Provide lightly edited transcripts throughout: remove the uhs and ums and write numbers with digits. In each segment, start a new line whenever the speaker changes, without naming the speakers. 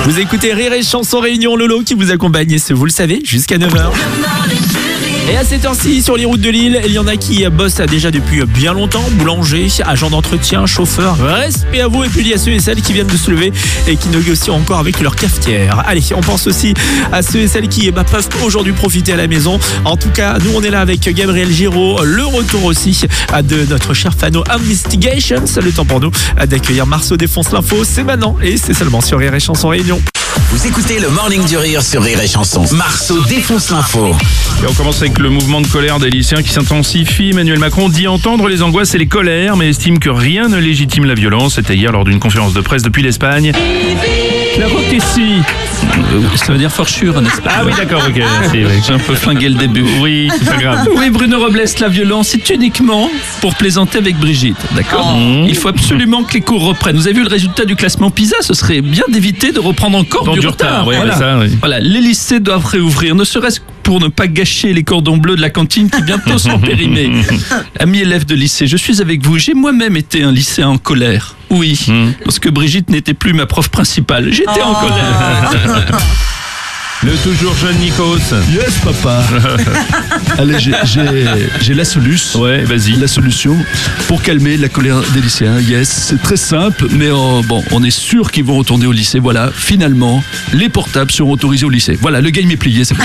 Vous écoutez Rire et Chanson Réunion, Lolo qui vous accompagne, vous le savez, jusqu'à 9h. Et à cette heure-ci, sur les routes de Lille, il y en a qui bossent déjà depuis bien longtemps. Boulanger, agent d'entretien, chauffeur, respect à vous. Et puis il y a ceux et celles qui viennent de se lever et qui négocient encore avec leur cafetière. Allez, on pense aussi à ceux et celles qui peuvent aujourd'hui profiter à la maison. En tout cas, nous on est là avec Gabriel Giraud. Le retour aussi de notre cher Fano Investigations. Le temps pour nous d'accueillir Marceau défonce l'info. C'est maintenant et c'est seulement sur Rire et Chanson Réunion.
Vous écoutez le Morning du Rire sur Rire et Chanson. Marceau défonce l'info.
Et on commence avec le mouvement de colère des lycéens qui s'intensifie. Emmanuel Macron dit entendre les angoisses et les colères, mais estime que rien ne légitime la violence. C'était hier lors d'une conférence de presse depuis l'Espagne.
La route ici. Ça veut dire forchure, n'est-ce pas?
Ah oui, d'accord, ok. Merci, oui.
J'ai un peu flingué le début.
Oui, c'est pas grave.
Oui, Bruno Robles, la violence, c'est uniquement pour plaisanter avec Brigitte, d'accord? Il faut absolument que les cours reprennent. Vous avez vu le résultat du classement PISA? Ce serait bien d'éviter de reprendre encore
Dans du retard. Oui,
voilà.
Ça, oui.
Voilà, les lycées doivent réouvrir, ne serait-ce que pour ne pas gâcher les cordons bleus de la cantine qui bientôt sont périmés. Amis élèves de lycée, je suis avec vous. J'ai moi-même été un lycéen en colère. Oui, lorsque Brigitte n'était plus ma prof principale. J'étais en colère.
Le toujours jeune Nikos.
Yes, papa. Allez, j'ai la solution.
Ouais, vas-y.
La solution pour calmer la colère des lycéens. Yes, c'est très simple, mais bon, on est sûr qu'ils vont retourner au lycée. Voilà, finalement, les portables seront autorisés au lycée. Voilà, le game est plié, c'est bon.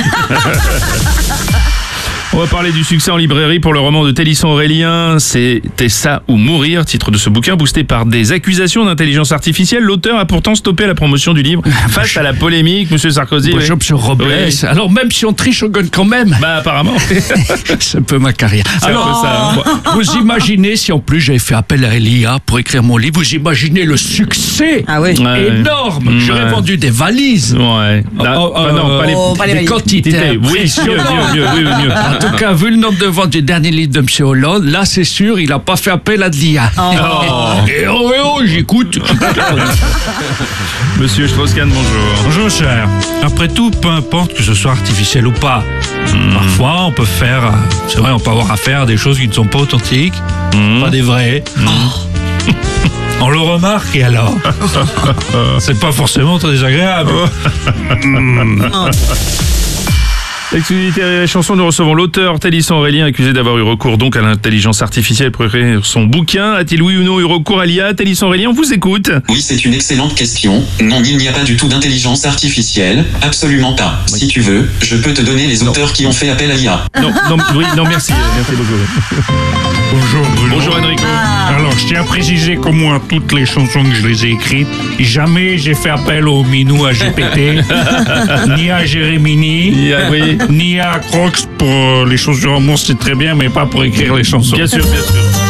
On va parler du succès en librairie pour le roman de Télisson Aurélien. C'était ça ou mourir, titre de ce bouquin, boosté par des accusations d'intelligence artificielle. L'auteur a pourtant stoppé la promotion du livre face à la polémique. Monsieur Sarkozy.
Bonjour, monsieur Robles.
Oui.
Alors, même si on triche, on gagne quand même.
Bah, apparemment.
C'est un peu ma carrière.
C'est un peu ça, hein.
Vous imaginez, si en plus j'avais fait appel à l'IA pour écrire mon livre, vous imaginez le succès énorme. J'aurais vendu des valises.
Ouais. Non, pas les
des quantités.
Oui, mieux.
En tout cas, vu le nombre de ventes du dernier livre de M. Hollande, là, c'est sûr, il n'a pas fait appel à de l'IA. J'écoute.
Monsieur Strauss-Kahn, bonjour.
Bonjour cher. Après tout, peu importe que ce soit artificiel ou pas. Parfois, on peut faire, c'est vrai, on peut avoir affaire à des choses qui ne sont pas authentiques, pas des vraies. On le remarque et alors c'est pas forcément très désagréable.
Exclusivité Rire et Chanson, nous recevons l'auteur Télisson Aurélien, accusé d'avoir eu recours donc à l'intelligence artificielle pour écrire son bouquin. A-t-il oui ou non eu recours à l'IA? Télisson Aurélien, on vous écoute.
Oui, c'est une excellente question. Non, il n'y a pas du tout d'intelligence artificielle. Absolument pas. Si tu veux, je peux te donner les auteurs qui ont fait appel à l'IA.
Non, merci beaucoup.
Bonjour Bruno.
Bonjour Enrico.
Alors, je tiens à préciser qu'au moins toutes les chansons que je les ai écrites, jamais j'ai fait appel au Minou à GPT, ni à Jérémini,
Oui.
ni à Crocs pour les choses du roman, c'est très bien, mais pas pour écrire les chansons.
Bien sûr.